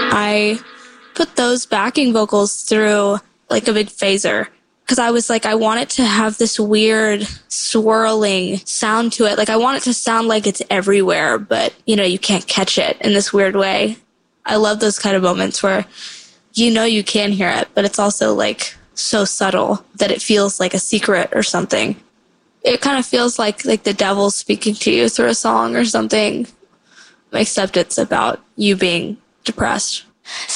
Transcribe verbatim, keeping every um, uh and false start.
I put those backing vocals through like a big phaser because I was like, I want it to have this weird swirling sound to it. Like I want it to sound like it's everywhere, but you know, you can't catch it in this weird way. I love those kind of moments where you know you can hear it, but it's also like so subtle that it feels like a secret or something. It kind of feels like like the devil's speaking to you through a song or something, except it's about you being depressed.